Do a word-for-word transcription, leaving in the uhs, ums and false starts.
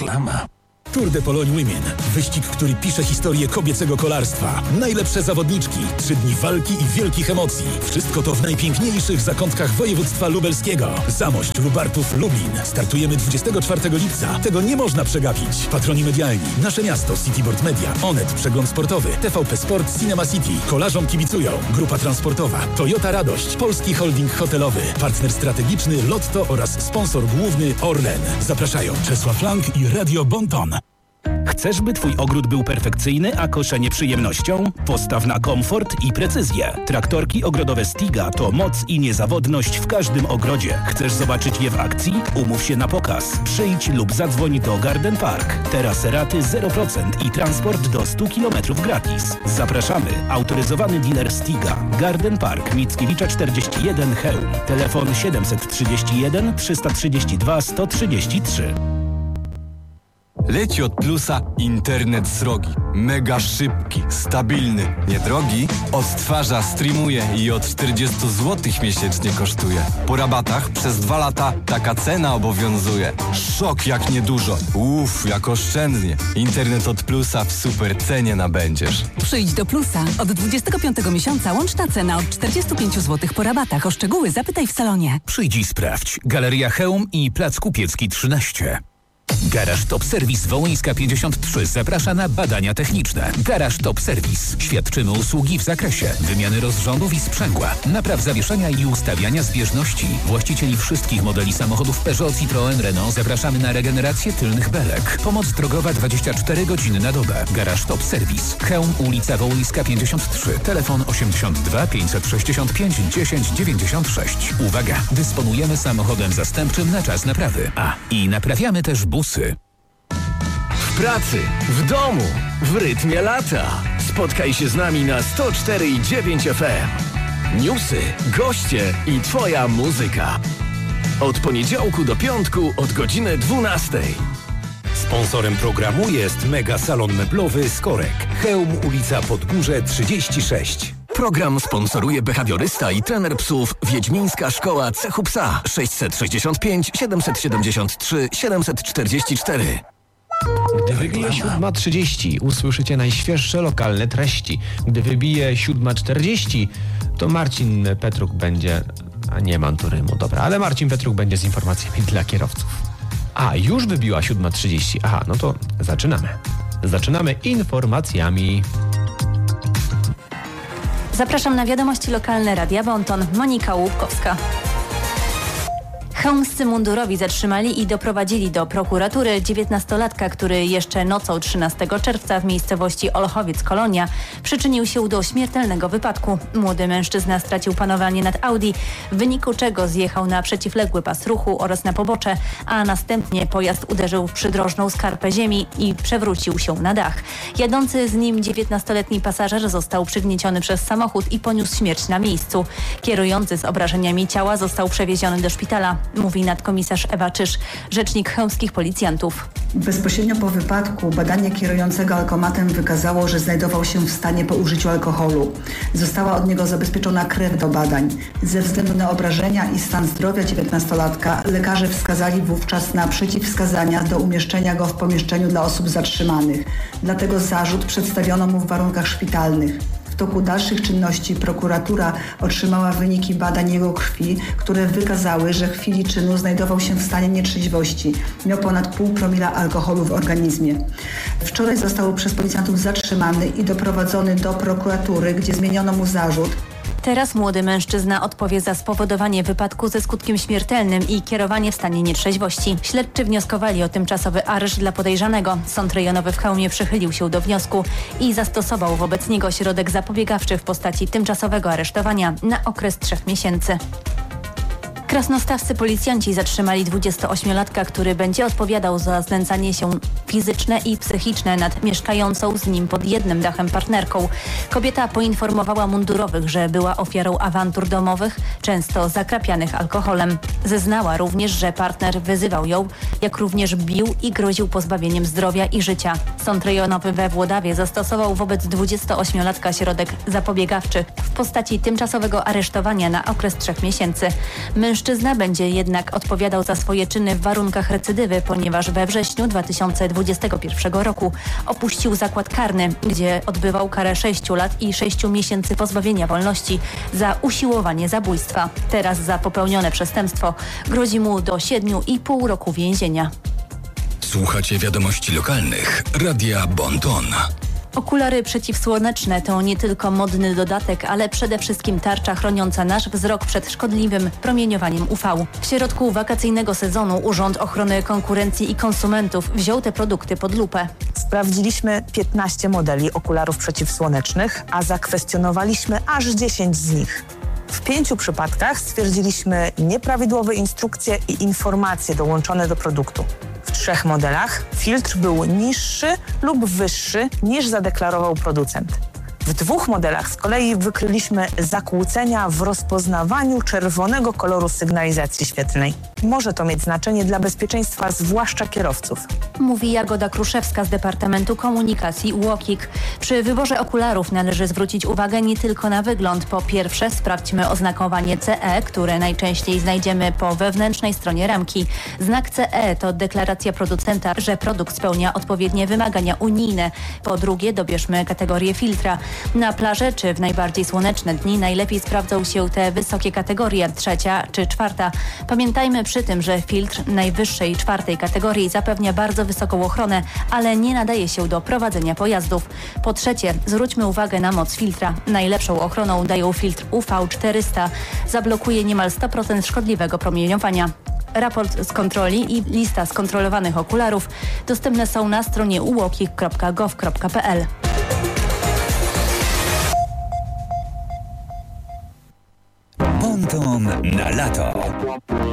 reklama. Tour de Pologne Women. Wyścig, który pisze historię kobiecego kolarstwa. Najlepsze zawodniczki, trzy dni walki i wielkich emocji. Wszystko to w najpiękniejszych zakątkach województwa lubelskiego. Zamość, Lubartów, Lublin. Startujemy dwudziestego czwartego lipca. Tego nie można przegapić. Patroni medialni. Nasze miasto, Cityboard Media, Onet, Przegląd Sportowy, T V P Sport, Cinema City. Kolarzom kibicują. Grupa transportowa, Toyota Radość, Polski Holding Hotelowy, partner strategiczny Lotto oraz sponsor główny Orlen. Zapraszają Czesław Lang i Radio Bonton. Chcesz, by Twój ogród był perfekcyjny, a koszenie przyjemnością? Postaw na komfort i precyzję. Traktorki ogrodowe Stiga to moc i niezawodność w każdym ogrodzie. Chcesz zobaczyć je w akcji? Umów się na pokaz. Przyjdź lub zadzwoń do Garden Park. Teraz raty zero procent i transport do stu kilometrów gratis. Zapraszamy. Autoryzowany dealer Stiga. Garden Park, Mickiewicza czterdzieści jeden, Chełm. Telefon siedemset trzydzieści jeden trzysta trzydzieści dwa sto trzydzieści trzy. Leci od Plusa internet srogi. Mega szybki, stabilny, niedrogi. Odtwarza, streamuje i od czterdzieści złotych miesięcznie kosztuje. Po rabatach przez dwa lata taka cena obowiązuje. Szok jak niedużo. Uff, jak oszczędnie. Internet od Plusa w super cenie nabędziesz. Przyjdź do Plusa. Od dwudziestego piątego miesiąca łączna cena od czterdzieści pięć złotych po rabatach. O szczegóły zapytaj w salonie. Przyjdź i sprawdź. Galeria Chełm i Plac Kupiecki trzynaście. Garaż Top Service Wołyńska pięćdziesiąt trzy zaprasza na badania techniczne. Garaż Top Service. Świadczymy usługi w zakresie wymiany rozrządów i sprzęgła, napraw zawieszenia i ustawiania zbieżności. Właścicieli wszystkich modeli samochodów Peugeot, Citroën, Renault zapraszamy na regenerację tylnych belek. Pomoc drogowa dwadzieścia cztery godziny na dobę. Garaż Top Service. Chełm, ulica Wołyńska pięćdziesiąt trzy. Telefon osiemdziesiąt dwa pięćset sześćdziesiąt pięć dziesięć dziewięćdziesiąt sześć. Uwaga! Dysponujemy samochodem zastępczym na czas naprawy. A, i naprawiamy też busy. W pracy, w domu, w rytmie lata. Spotkaj się z nami na sto cztery i dziewięć F M. Newsy, goście i Twoja muzyka. Od poniedziałku do piątku od godziny dwunastej. Sponsorem programu jest Mega Salon Meblowy Skorek. Chełm, ulica Podgórze trzydzieści sześć. Program sponsoruje behawiorysta i trener psów Wiedźmińska Szkoła Cechu Psa sześćset sześćdziesiąt pięć siedemset siedemdziesiąt trzy siedemset czterdzieści cztery. Gdy wybije siódma trzydzieści, usłyszycie najświeższe lokalne treści. Gdy wybije siódma czterdzieści, to Marcin Petruk będzie... A nie mam tu rymu, dobra, ale Marcin Petruk będzie z informacjami dla kierowców. A, już wybiła siódma trzydzieści. Aha, no to zaczynamy. Zaczynamy informacjami. Zapraszam na wiadomości lokalne Radia Bonton. Monika Łupkowska. Chełmscy mundurowi zatrzymali i doprowadzili do prokuratury dziewiętnastolatka, który jeszcze nocą trzynastego czerwca w miejscowości Olchowiec-Kolonia przyczynił się do śmiertelnego wypadku. Młody mężczyzna stracił panowanie nad Audi, w wyniku czego zjechał na przeciwległy pas ruchu oraz na pobocze, a następnie pojazd uderzył w przydrożną skarpę ziemi i przewrócił się na dach. Jadący z nim dziewiętnastoletni pasażer został przygnieciony przez samochód i poniósł śmierć na miejscu. Kierujący z obrażeniami ciała został przewieziony do szpitala. Mówi nadkomisarz Ewa Czysz, rzecznik chełmskich policjantów. Bezpośrednio po wypadku badanie kierującego alkomatem wykazało, że znajdował się w stanie po użyciu alkoholu. Została od niego zabezpieczona krew do badań. Ze względu na obrażenia i stan zdrowia dziewiętnastolatka lekarze wskazali wówczas na przeciwwskazania do umieszczenia go w pomieszczeniu dla osób zatrzymanych. Dlatego zarzut przedstawiono mu w warunkach szpitalnych. W toku dalszych czynności prokuratura otrzymała wyniki badań jego krwi, które wykazały, że w chwili czynu znajdował się w stanie nietrzeźwości. Miał ponad pół promila alkoholu w organizmie. Wczoraj został przez policjantów zatrzymany i doprowadzony do prokuratury, gdzie zmieniono mu zarzut. Teraz młody mężczyzna odpowie za spowodowanie wypadku ze skutkiem śmiertelnym i kierowanie w stanie nietrzeźwości. Śledczy wnioskowali o tymczasowy areszt dla podejrzanego. Sąd rejonowy w Chełmie przychylił się do wniosku i zastosował wobec niego środek zapobiegawczy w postaci tymczasowego aresztowania na okres trzech miesięcy. Krasnostawscy policjanci zatrzymali dwudziestoośmiolatka, który będzie odpowiadał za znęcanie się fizyczne i psychiczne nad mieszkającą z nim pod jednym dachem partnerką. Kobieta poinformowała mundurowych, że była ofiarą awantur domowych, często zakrapianych alkoholem. Zeznała również, że partner wyzywał ją, jak również bił i groził pozbawieniem zdrowia i życia. Sąd rejonowy we Włodawie zastosował wobec dwudziestoośmiolatka środek zapobiegawczy w postaci tymczasowego aresztowania na okres trzech miesięcy. Mężczyzna Mężczyzna będzie jednak odpowiadał za swoje czyny w warunkach recydywy, ponieważ we wrześniu dwa tysiące dwudziestego pierwszego roku opuścił zakład karny, gdzie odbywał karę sześciu lat i sześciu miesięcy pozbawienia wolności za usiłowanie zabójstwa. Teraz za popełnione przestępstwo grozi mu do siedmiu i pół roku więzienia. Słuchacie wiadomości lokalnych Radia Bon Ton. Okulary przeciwsłoneczne to nie tylko modny dodatek, ale przede wszystkim tarcza chroniąca nasz wzrok przed szkodliwym promieniowaniem U V. W środku wakacyjnego sezonu Urząd Ochrony Konkurencji i Konsumentów wziął te produkty pod lupę. Sprawdziliśmy piętnaście modeli okularów przeciwsłonecznych, a zakwestionowaliśmy aż dziesięć z nich. W pięciu przypadkach stwierdziliśmy nieprawidłowe instrukcje i informacje dołączone do produktu. W trzech modelach filtr był niższy lub wyższy niż zadeklarował producent. W dwóch modelach z kolei wykryliśmy zakłócenia w rozpoznawaniu czerwonego koloru sygnalizacji świetlnej. Może to mieć znaczenie dla bezpieczeństwa zwłaszcza kierowców. Mówi Jagoda Kruszewska z Departamentu Komunikacji U O K I K. Przy wyborze okularów należy zwrócić uwagę nie tylko na wygląd. Po pierwsze sprawdźmy oznakowanie C E, które najczęściej znajdziemy po wewnętrznej stronie ramki. Znak C E to deklaracja producenta, że produkt spełnia odpowiednie wymagania unijne. Po drugie dobierzmy kategorię filtra. Na plaży czy w najbardziej słoneczne dni najlepiej sprawdzą się te wysokie kategorie, trzecia czy czwarta. Pamiętajmy przy tym, że filtr najwyższej czwartej kategorii zapewnia bardzo wysoką ochronę, ale nie nadaje się do prowadzenia pojazdów. Po trzecie, zwróćmy uwagę na moc filtra. Najlepszą ochroną dają filtr U V czterysta. Zablokuje niemal sto procent szkodliwego promieniowania. Raport z kontroli i lista skontrolowanych okularów dostępne są na stronie u o k i k kropka gov kropka p l. Bon Ton na lato.